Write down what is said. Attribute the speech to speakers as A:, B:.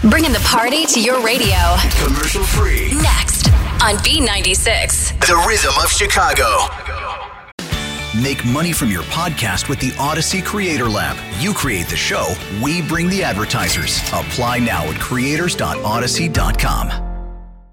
A: Bringing the party to your radio.
B: Commercial free.
A: Next on B96.
B: The Rhythm of Chicago.
C: Make money from your podcast with the Odyssey Creator Lab. You create the show, we bring the advertisers. Apply now at creators.odyssey.com.